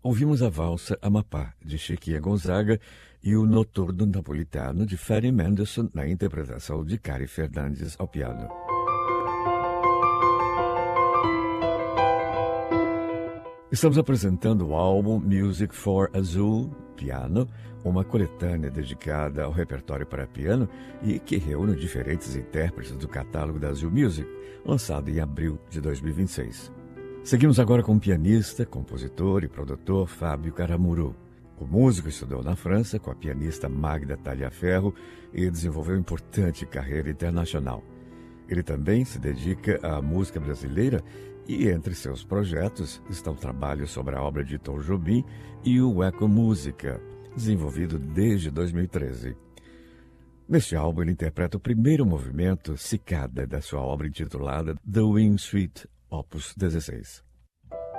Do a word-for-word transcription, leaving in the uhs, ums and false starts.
ouvimos a valsa Amapá, de Chiquinha Gonzaga, e o Noturno Napolitano, de Fanny Mendelssohn, na interpretação de Cari Fernandes ao piano. Estamos apresentando o álbum Music for Azul, piano, uma coletânea dedicada ao repertório para piano e que reúne diferentes intérpretes do catálogo da Azul Music, lançado em abril de dois mil e vinte e seis. Seguimos agora com o pianista, compositor e produtor Fábio Caramuru. O músico estudou na França com a pianista Magda Talhaferro e desenvolveu importante carreira internacional. Ele também se dedica à música brasileira e entre seus projetos estão trabalhos sobre a obra de Tom Jobim e o Eco Música, desenvolvido desde dois mil e treze. Neste álbum ele interpreta o primeiro movimento, Cicada, da sua obra intitulada The Wing Suite, opus dezesseis.